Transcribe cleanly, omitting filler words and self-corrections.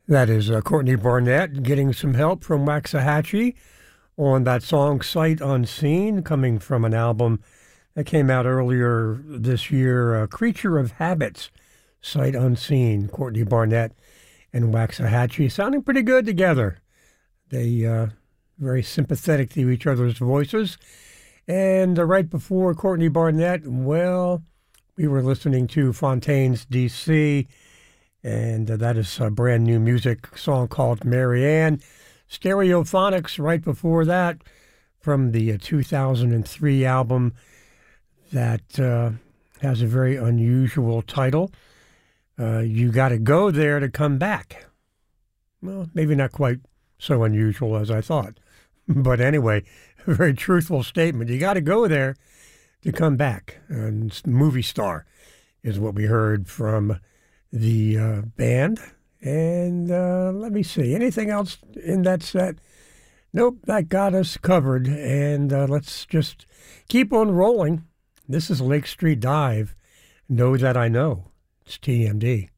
That is Courtney Barnett getting some help from Waxahachie on that song Sight Unseen, coming from an album that came out earlier this year, Creature of Habits, Sight Unseen, Courtney Barnett and Waxahachie, sounding pretty good together. They very sympathetic to each other's voices. And right before Courtney Barnett, well, we were listening to Fontaines D.C., and that is a brand new music song called Marianne. Stereophonics right before that from the 2003 album that has a very unusual title. You Gotta Go There to Come Back. Well, maybe not quite so unusual as I thought. But anyway, a very truthful statement. You got to go there to come back. And Movie Star is what we heard from the band. And let me see. Anything else in that set? Nope, that got us covered. And let's just keep on rolling. This is Lake Street Dive. Know That I Know. It's TMD.